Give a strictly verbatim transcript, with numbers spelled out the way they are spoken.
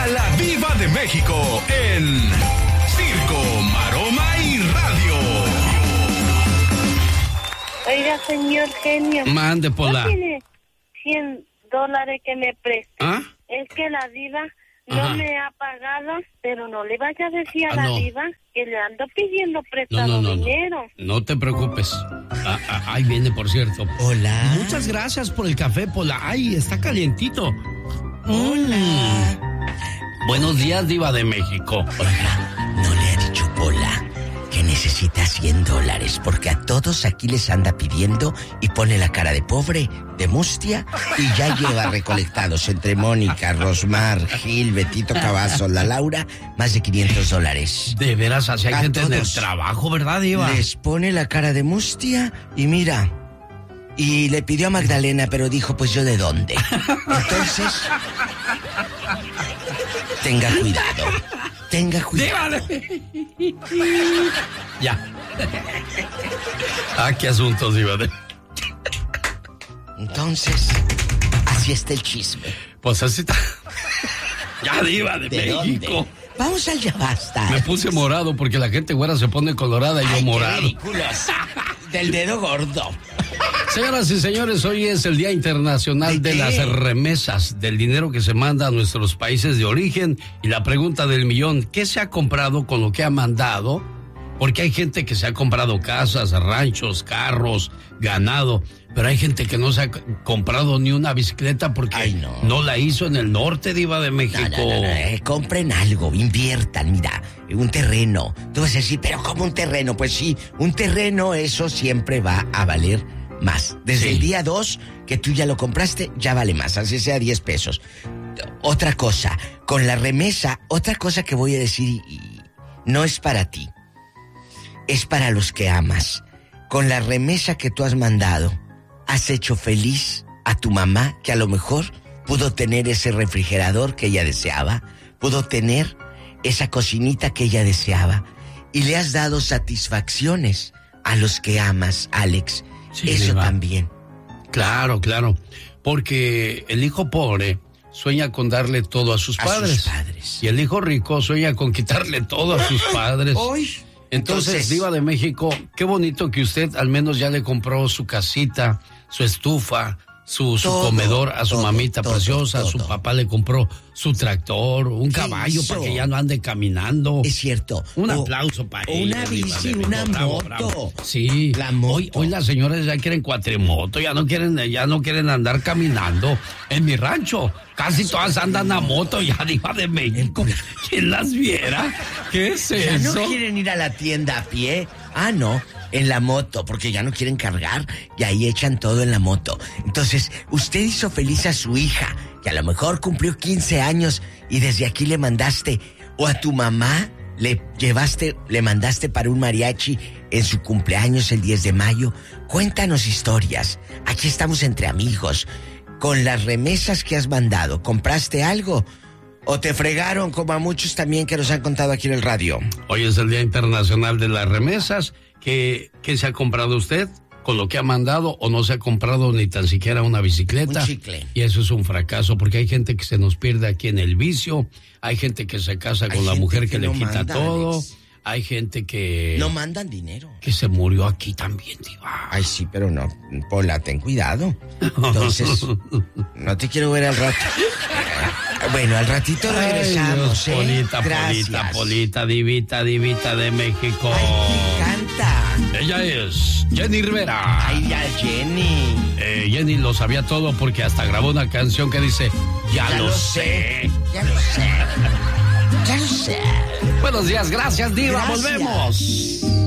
a la Diva de México en Circo, Maroma y Radio. Oiga, señor genio. Mande, Pola. ¿No tiene cien dólares que me preste? ¿Ah? Es que la Diva no Ajá. me ha pagado, pero no le vaya a decir a Ah, la no. Diva que le ando pidiendo prestado No, no, no, dinero. no. No te preocupes. Ah, ah, ahí viene, por cierto. Hola. Muchas gracias por el café, Pola. Ay, está calientito. Hola. Mm. Buenos días, Diva de México. Oiga, no le ha dicho Pola que necesita cien dólares porque a todos aquí les anda pidiendo y pone la cara de pobre, de mustia, y ya lleva recolectados entre Mónica, Rosmar, Gil, Betito Cavazos, la Laura, más de quinientos dólares. De veras, así hay A gente en el todos. trabajo, ¿verdad, Diva? Les pone la cara de mustia y mira, y le pidió a Magdalena, pero dijo, pues yo de dónde. Entonces, tenga cuidado, tenga cuidado. Ya. Ah, qué asuntos, Diva de... Entonces, así está el chisme. Pues así está. Ya, Diva de, ¿De México. dónde? Vamos al ya basta. Me puse morado porque la gente güera se pone colorada y yo Ay, morado. qué ridículos. Del dedo gordo. Señoras y señores, hoy es el Día Internacional ¿De de, qué? las remesas, del dinero que se manda a nuestros países de origen. Y la pregunta del millón, ¿qué se ha comprado con lo que ha mandado? Porque hay gente que se ha comprado casas, ranchos, carros, ganado, pero hay gente que no se ha c- comprado ni una bicicleta porque Ay, no. no la hizo en el norte, Diva de México. No, no, no, no, eh, compren algo, inviertan, mira, un terreno. Tú vas a decir, pero ¿cómo un terreno? Pues sí, un terreno, eso siempre va a valer más. Desde Sí. el día dos que tú ya lo compraste, ya vale más, así sea diez pesos. Otra cosa, con la remesa, otra cosa que voy a decir, y, y no es para ti, es para los que amas. Con la remesa que tú has mandado, has hecho feliz a tu mamá, que a lo mejor pudo tener ese refrigerador que ella deseaba, pudo tener esa cocinita que ella deseaba, y le has dado satisfacciones a los que amas, Alex. Sí, Eso Diva. también. Claro, claro, porque el hijo pobre sueña con darle todo a sus A padres. sus padres. Y el hijo rico sueña con quitarle todo a sus padres. Hoy. Entonces, Entonces- Diva de México, qué bonito que usted al menos ya le compró su casita, su estufa, su, su Todo, comedor a su todo, mamita todo, preciosa. todo. Su papá le compró su tractor, un ¿Qué caballo hizo? para que ya no ande caminando. Es cierto. Un O- aplauso para o ella. una Diva bici, de México. una Bravo, moto. bravo. Sí. La moto. Hoy, hoy las señoras ya quieren cuatrimoto, ya no quieren, ya no quieren andar caminando. En mi rancho, casi todas andan a moto ya, Diva de México. ¿Quién las viera? ¿Qué es Ya eso? no quieren ir a la tienda a pie. Ah, no, en la moto, porque ya no quieren cargar y ahí echan todo en la moto. Entonces, usted hizo feliz a su hija, que a lo mejor cumplió quince años y desde aquí le mandaste, o a tu mamá le llevaste, le mandaste para un mariachi en su cumpleaños el diez de mayo. Cuéntanos historias. Aquí estamos entre amigos. Con las remesas que has mandado, ¿compraste algo? ¿O te fregaron como a muchos también que nos han contado aquí en el radio? Hoy es el Día Internacional de las Remesas. ¿Qué, qué se ha comprado usted con lo que ha mandado o no se ha comprado ni tan siquiera una bicicleta? Un chicle. Y eso es un fracaso porque hay gente que se nos pierde aquí en el vicio, hay gente que se casa con Hay la gente mujer que, que le no quita manda, todo, Alex. hay gente que, No mandan dinero. que se murió aquí también, Diva. Ay, sí, pero no, Pola, ten cuidado. Entonces, no te quiero ver al rato. Bueno, al ratito regresamos, Ay, Dios, ¿eh? Polita, Gracias. Polita, Polita, Divita, Divita de México. Ay, me encanta. Ella es Jenny Rivera. Ay, ya, Jenny. Eh, Jenny lo sabía todo porque hasta grabó una canción que dice, ya, Ya lo, lo sé. Ya lo sé. Ya lo sé. Buenos días, gracias, Diva, Gracias. volvemos.